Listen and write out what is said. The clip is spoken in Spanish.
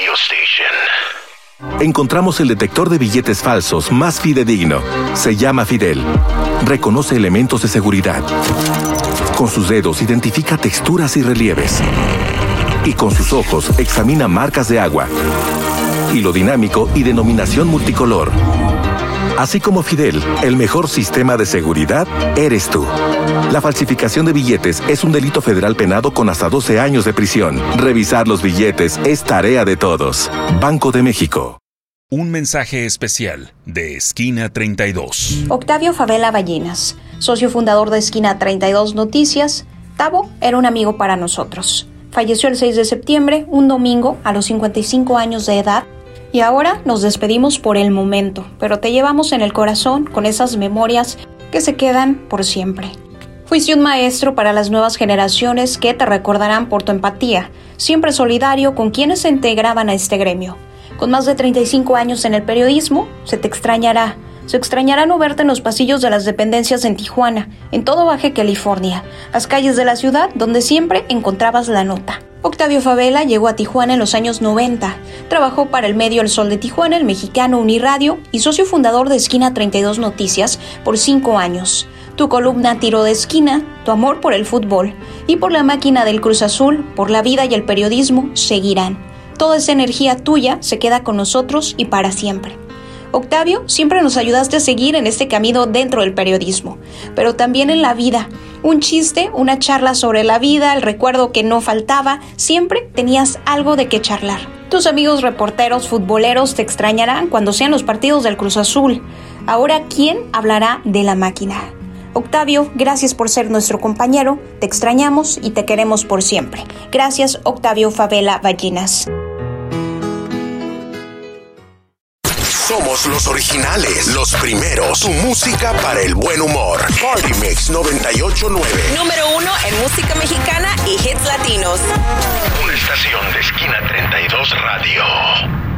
radio station. Encontramos el detector de billetes falsos más fidedigno. Se llama Fidel. Reconoce elementos de seguridad. Con sus dedos identifica texturas y relieves. Y con sus ojos examina marcas de agua, hilo dinámico y denominación multicolor. Así como Fidel, el mejor sistema de seguridad eres tú. La falsificación de billetes es un delito federal penado con hasta 12 años de prisión. Revisar los billetes es tarea de todos. Banco de México. Un mensaje especial de Esquina 32. Octavio Favela Ballinas, socio fundador de Esquina 32 Noticias. Tavo era un amigo para nosotros. Falleció el 6 de septiembre, un domingo, a los 55 años de edad. Y ahora nos despedimos por el momento, pero te llevamos en el corazón con esas memorias que se quedan por siempre. Fuiste un maestro para las nuevas generaciones que te recordarán por tu empatía, siempre solidario con quienes se integraban a este gremio. Con más de 35 años en el periodismo, se te extrañará. Se extrañará no verte en los pasillos de las dependencias en Tijuana, en todo Baja California, las calles de la ciudad donde siempre encontrabas la nota. Octavio Favela llegó a Tijuana en los años 90. Trabajó para el medio El Sol de Tijuana, el mexicano Uniradio y socio fundador de Esquina 32 Noticias por 5 años. Tu columna Tiro de Esquina, tu amor por el fútbol y por la máquina del Cruz Azul, por la vida y el periodismo seguirán. Toda esa energía tuya se queda con nosotros y para siempre. Octavio, siempre nos ayudaste a seguir en este camino dentro del periodismo, pero también en la vida. Un chiste, una charla sobre la vida, el recuerdo que no faltaba, siempre tenías algo de qué charlar. Tus amigos reporteros futboleros te extrañarán cuando sean los partidos del Cruz Azul. Ahora, ¿quién hablará de la máquina? Octavio, gracias por ser nuestro compañero, te extrañamos y te queremos por siempre. Gracias, Octavio Favela Ballinas. Somos los originales, los primeros. Tu música para el buen humor. Party Mix 98.9. Número 1 en música mexicana y hits latinos. Una estación de Esquina 32 Radio.